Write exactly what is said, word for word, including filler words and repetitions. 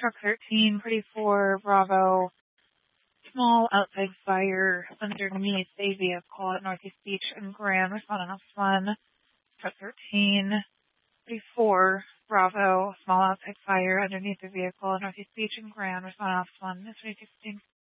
Truck thirteen, Pretty four, Bravo. Small outside fire underneath a vehicle at Northeast Beach and Grand. Respond on Office one. Truck thirteen, Pretty four, Bravo. Small outside fire underneath a vehicle at Northeast Beach and Grand. Respond on Office one. That's twenty-two fifteen.